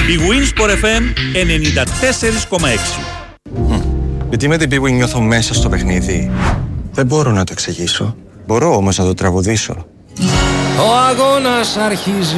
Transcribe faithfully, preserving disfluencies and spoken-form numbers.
Η Winsport εφ εμ ενενήντα τέσσερα κόμμα έξι. Γιατί με την Bwin νιώθω μέσα στο παιχνίδι. Δεν μπορώ να το εξηγήσω. Μπορώ όμως να το τραγουδήσω. Ο αγώνας αρχίζει.